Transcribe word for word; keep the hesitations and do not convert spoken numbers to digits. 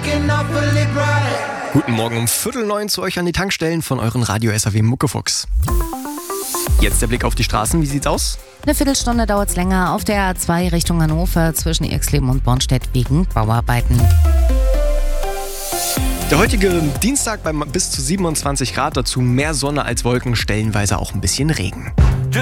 Guten Morgen um Viertel neun zu euch an die Tankstellen von euren Radio S A W Muckefuchs. Jetzt der Blick auf die Straßen, wie sieht's aus? Eine Viertelstunde dauert es länger auf der A zwei Richtung Hannover zwischen Irxleben und Bornstedt wegen Bauarbeiten. Der heutige Dienstag bei bis zu siebenundzwanzig Grad, dazu mehr Sonne als Wolken, stellenweise auch ein bisschen Regen.